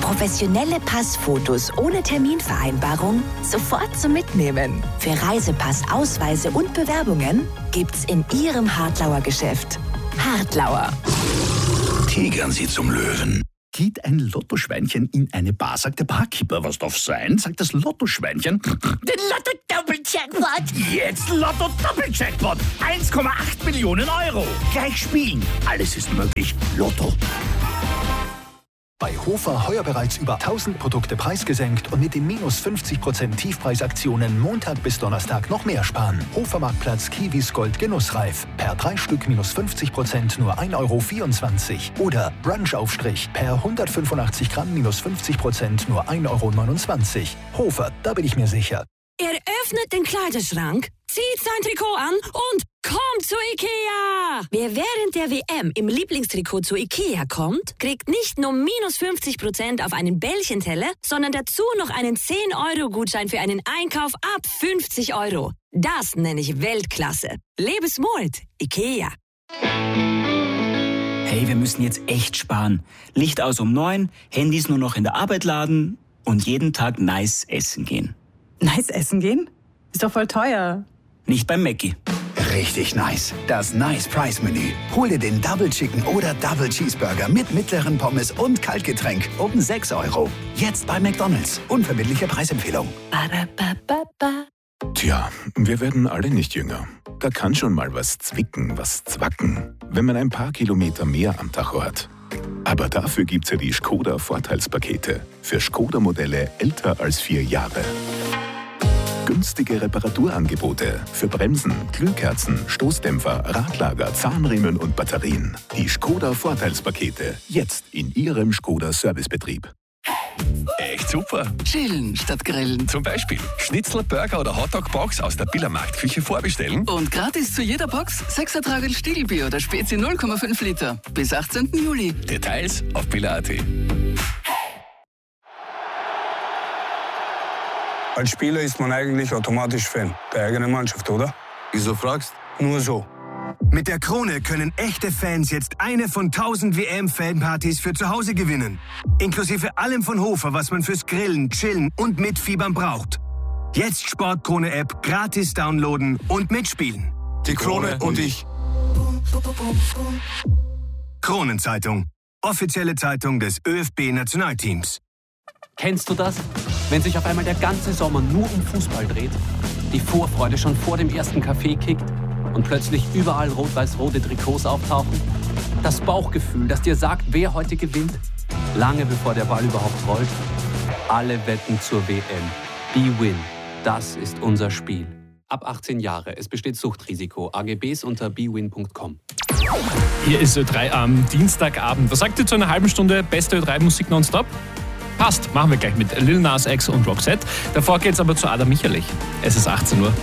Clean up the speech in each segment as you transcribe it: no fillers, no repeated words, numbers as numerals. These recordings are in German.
Professionelle Passfotos ohne Terminvereinbarung sofort zum Mitnehmen. Für Reisepass, Ausweise und Bewerbungen gibt's in Ihrem Hartlauer Geschäft. Hartlauer. Tigern Sie zum Löwen. Geht ein Lottoschweinchen in eine Bar, sagt der Barkeeper, was darf sein? Sagt das Lottoschweinchen, den Lotto-Doppel-Jackpot. Jetzt Lotto-Doppel-Jackpot. 1,8 Millionen Euro. Gleich spielen. Alles ist möglich. Lotto. Bei Hofer heuer bereits über 1000 Produkte preisgesenkt und mit den minus 50% Tiefpreisaktionen Montag bis Donnerstag noch mehr sparen. Hofermarktplatz Kiwis Gold Genussreif. Per 3 Stück minus 50% nur 1,24 € Oder Brunchaufstrich per 185 Gramm minus 50% nur 1,29 €. Hofer, da bin ich mir sicher. Er öffnet den Kleiderschrank, zieht sein Trikot an und kommt zu Ikea! Wer während der WM im Lieblingstrikot zu Ikea kommt, kriegt nicht nur minus 50% auf einen Bällchenteller, sondern dazu noch einen 10-Euro-Gutschein für einen Einkauf ab 50 €. Das nenne ich Weltklasse. Lebensmut, Ikea. Hey, wir müssen jetzt echt sparen. Licht aus um 9, Handys nur noch in der Arbeit laden und jeden Tag nice essen gehen. Nice essen gehen? Ist doch voll teuer. Nicht beim Mackie. Richtig nice. Das Nice Price Menü. Hol dir den Double Chicken oder Double Cheeseburger mit mittleren Pommes und Kaltgetränk um 6 €. Jetzt bei McDonald's. Unverbindliche Preisempfehlung. Tja, wir werden alle nicht jünger. Da kann schon mal was zwicken, was zwacken, wenn man ein paar Kilometer mehr am Tacho hat. Aber dafür gibt's ja die Skoda-Vorteilspakete. Für Skoda-Modelle älter als 4 Jahre. Günstige Reparaturangebote für Bremsen, Glühkerzen, Stoßdämpfer, Radlager, Zahnriemen und Batterien. Die Skoda-Vorteilspakete. Jetzt in Ihrem Skoda-Servicebetrieb. Echt super. Chillen statt grillen. Zum Beispiel Schnitzel, Burger oder Hotdog-Box aus der Billermarktküche vorbestellen. Und gratis zu jeder Box 6er Tragel Stiegelbier oder Spezi 0,5 Liter. Bis 18. Juli. Details auf biller.at. Als Spieler ist man eigentlich automatisch Fan der eigenen Mannschaft, oder? Wieso fragst? Nur so. Mit der Krone können echte Fans jetzt eine von 1000 WM-Fanpartys für zu Hause gewinnen. Inklusive allem von Hofer, was man fürs Grillen, Chillen und Mitfiebern braucht. Jetzt Sportkrone-App gratis downloaden und mitspielen. Die Krone und ich. Kronenzeitung. Offizielle Zeitung des ÖFB-Nationalteams. Kennst du das? Wenn sich auf einmal der ganze Sommer nur um Fußball dreht, die Vorfreude schon vor dem ersten Kaffee kickt und plötzlich überall rot-weiß-rote Trikots auftauchen? Das Bauchgefühl, das dir sagt, wer heute gewinnt, lange bevor der Ball überhaupt rollt? Alle wetten zur WM. BWin. Das ist unser Spiel. Ab 18 Jahre. Es besteht Suchtrisiko. AGBs unter bwin.com. Hier ist Ö3 am Dienstagabend. Was sagt ihr zu einer halben Stunde beste Ö3-Musik nonstop? Passt, machen wir gleich mit Lil Nas X und Roxette. Davor geht's aber zu Adam Michalich. Es ist 18 Uhr.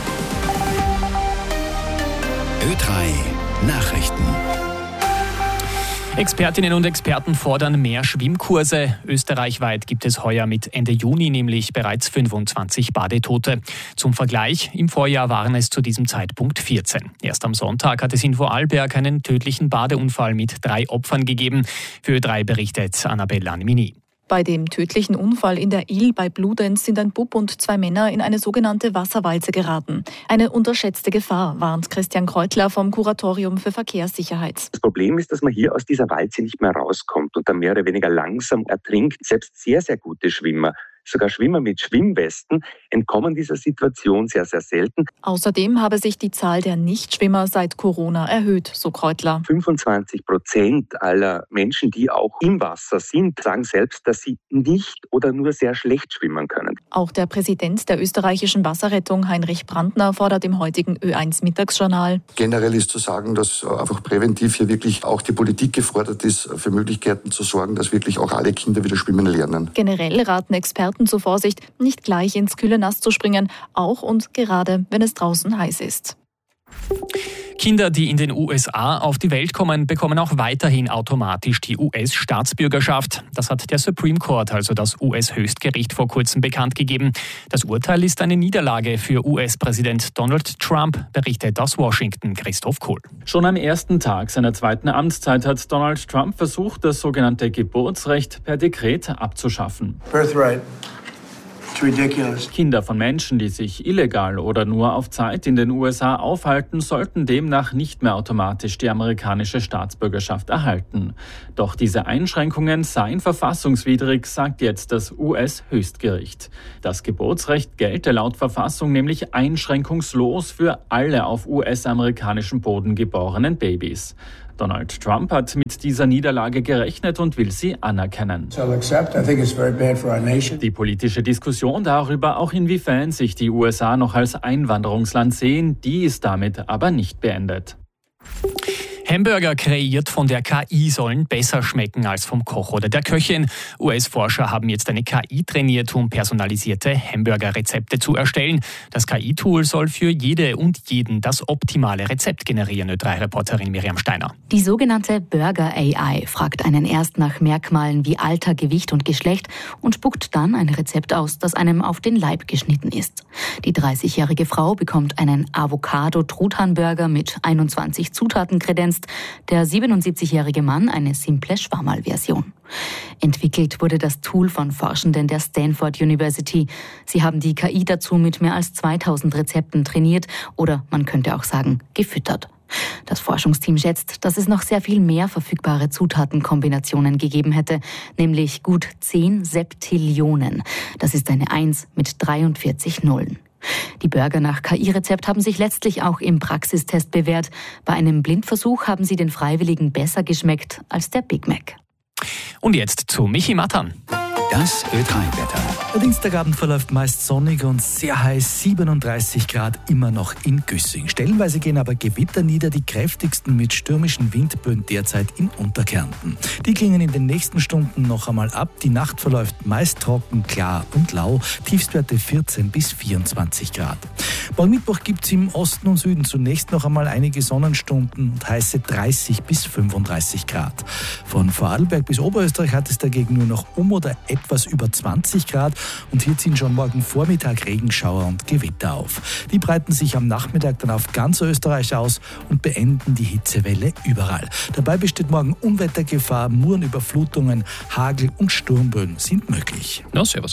Ö3 Nachrichten. Expertinnen und Experten fordern mehr Schwimmkurse. Österreichweit gibt es heuer mit Ende Juni nämlich bereits 25 Badetote. Zum Vergleich, im Vorjahr waren es zu diesem Zeitpunkt 14. Erst am Sonntag hat es in Vorarlberg einen tödlichen Badeunfall mit 3 Opfern gegeben. Für Ö3 berichtet Annabella Mini. Bei dem tödlichen Unfall in der Isle bei Bludenz sind ein Bub und 2 Männer in eine sogenannte Wasserwalze geraten. Eine unterschätzte Gefahr, warnt Christian Kreutler vom Kuratorium für Verkehrssicherheit. Das Problem ist, dass man hier aus dieser Walze nicht mehr rauskommt und dann mehr oder weniger langsam ertrinkt. Selbst sehr, sehr gute Schwimmer, sogar Schwimmer mit Schwimmwesten, entkommen dieser Situation sehr, sehr selten. Außerdem habe sich die Zahl der Nichtschwimmer seit Corona erhöht, so Kreutler. 25% aller Menschen, die auch im Wasser sind, sagen selbst, dass sie nicht oder nur sehr schlecht schwimmen können. Auch der Präsident der österreichischen Wasserrettung, Heinrich Brandner, fordert im heutigen Ö1-Mittagsjournal. Generell ist zu sagen, dass einfach präventiv hier wirklich auch die Politik gefordert ist, für Möglichkeiten zu sorgen, dass wirklich auch alle Kinder wieder schwimmen lernen. Generell raten Experten zur Vorsicht, nicht gleich ins kühle Nass zu springen, auch und gerade wenn es draußen heiß ist. Kinder, die in den USA auf die Welt kommen, bekommen auch weiterhin automatisch die US-Staatsbürgerschaft. Das hat der Supreme Court, also das US-Höchstgericht, vor kurzem bekannt gegeben. Das Urteil ist eine Niederlage für US-Präsident Donald Trump, berichtet aus Washington Christoph Kohl. Schon am ersten Tag seiner zweiten Amtszeit hat Donald Trump versucht, das sogenannte Geburtsrecht per Dekret abzuschaffen. Birthright. It's ridiculous. Kinder von Menschen, die sich illegal oder nur auf Zeit in den USA aufhalten, sollten demnach nicht mehr automatisch die amerikanische Staatsbürgerschaft erhalten. Doch diese Einschränkungen seien verfassungswidrig, sagt jetzt das US-Höchstgericht. Das Geburtsrecht gelte laut Verfassung nämlich einschränkungslos für alle auf US-amerikanischem Boden geborenen Babys. Donald Trump hat mit dieser Niederlage gerechnet und will sie anerkennen. Die politische Diskussion darüber, auch inwiefern sich die USA noch als Einwanderungsland sehen, die ist damit aber nicht beendet. Hamburger kreiert von der KI sollen besser schmecken als vom Koch oder der Köchin. US-Forscher haben jetzt eine KI trainiert, um personalisierte Hamburger-Rezepte zu erstellen. Das KI-Tool soll für jede und jeden das optimale Rezept generieren, Ö3-Reporterin Miriam Steiner. Die sogenannte Burger AI fragt einen erst nach Merkmalen wie Alter, Gewicht und Geschlecht und spuckt dann ein Rezept aus, das einem auf den Leib geschnitten ist. Die 30-jährige Frau bekommt einen Avocado-Truthahn-Burger mit 21 Zutaten kredenzt. Der 77-jährige Mann eine simple Schwammerl-Version. Entwickelt wurde das Tool von Forschenden der Stanford University. Sie haben die KI dazu mit mehr als 2000 Rezepten trainiert oder man könnte auch sagen, gefüttert. Das Forschungsteam schätzt, dass es noch sehr viel mehr verfügbare Zutatenkombinationen gegeben hätte, nämlich gut 10 Septillionen. Das ist eine 1 mit 43 Nullen. Die Burger nach KI-Rezept haben sich letztlich auch im Praxistest bewährt. Bei einem Blindversuch haben sie den Freiwilligen besser geschmeckt als der Big Mac. Und jetzt zu Michi Mattan. Das Ö3-Wetter. Der Dienstagabend verläuft meist sonnig und sehr heiß, 37 Grad immer noch in Güssing. Stellenweise gehen aber Gewitter nieder, die kräftigsten mit stürmischen Windböen derzeit in Unterkärnten. Die klingen in den nächsten Stunden noch einmal ab. Die Nacht verläuft meist trocken, klar und lau, Tiefstwerte 14 bis 24 Grad. Morgen Mittwoch gibt es im Osten und Süden zunächst noch einmal einige Sonnenstunden und heiße 30 bis 35 Grad. Von Vorarlberg bis Oberösterreich hat es dagegen nur noch oder etwas über 20 Grad und hier ziehen schon morgen Vormittag Regenschauer und Gewitter auf. Die breiten sich am Nachmittag dann auf ganz Österreich aus und beenden die Hitzewelle überall. Dabei besteht morgen Unwettergefahr, Murenüberflutungen, Hagel und Sturmböen sind möglich. Na, servus.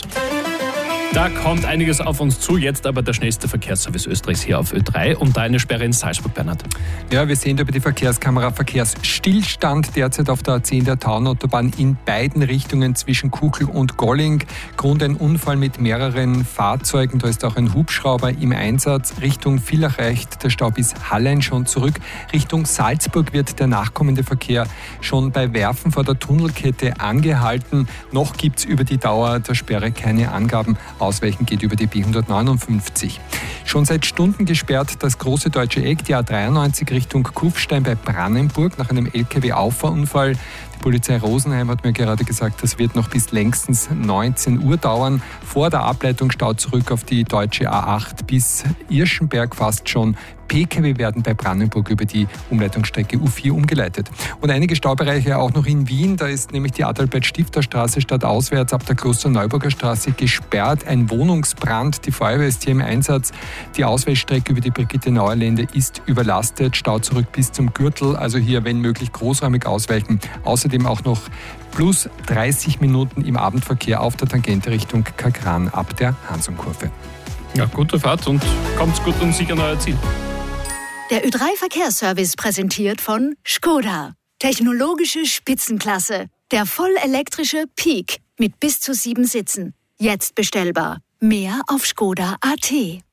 Da kommt einiges auf uns zu, jetzt aber der schnellste Verkehrsservice Österreichs hier auf Ö3 und da eine Sperre in Salzburg, Bernhard. Ja, wir sehen über die Verkehrskamera Verkehrsstillstand derzeit auf der A10 der Taunautobahn in beiden Richtungen zwischen Kuckel und Golling. Grund ein Unfall mit mehreren Fahrzeugen, da ist auch ein Hubschrauber im Einsatz. Richtung Villach reicht der Stau bis Hallein schon zurück. Richtung Salzburg wird der nachkommende Verkehr schon bei Werfen vor der Tunnelkette angehalten. Noch gibt es über die Dauer der Sperre keine Angaben. Ausweichen geht über die B159. Schon seit Stunden gesperrt das große deutsche Eck, die A93 Richtung Kufstein bei Brannenburg nach einem LKW-Auffahrunfall. Die Polizei Rosenheim hat mir gerade gesagt, das wird noch bis längstens 19 Uhr dauern. Vor der Ableitung staut zurück auf die deutsche A8 bis Irschenberg fast schon. Pkw werden bei Brandenburg über die Umleitungsstrecke U4 umgeleitet. Und einige Staubereiche auch noch in Wien. Da ist nämlich die Adalbert-Stifter-Straße stadtauswärts ab der Klosterneuburger Straße gesperrt. Ein Wohnungsbrand. Die Feuerwehr ist hier im Einsatz. Die Ausweichstrecke über die Brigitte-Nauer-Lände ist überlastet. Stau zurück bis zum Gürtel. Also hier, wenn möglich, großräumig ausweichen. Außerdem auch noch plus 30 Minuten im Abendverkehr auf der Tangente Richtung Kagran ab der Hansonkurve. Ja, gute Fahrt und kommt's gut und sicher an euer Ziel. Der Ö3-Verkehrsservice präsentiert von Škoda. Technologische Spitzenklasse. Der vollelektrische Peak mit bis zu 7 Sitzen. Jetzt bestellbar. Mehr auf Škoda.at.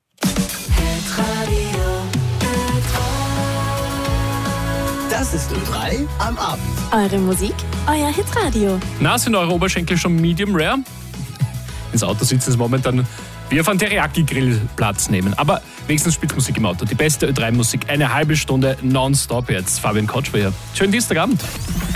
Das ist Ö3 am Abend. Eure Musik, euer Hitradio. Na, sind eure Oberschenkel schon medium rare? Ins Auto sitzen ist momentan wie auf einen Teriyaki-Grill Platz nehmen. Aber wenigstens spielt Musik im Auto. Die beste Ö3-Musik. Eine halbe Stunde nonstop jetzt. Fabian Kotschwer hier. Schönen Dienstagabend.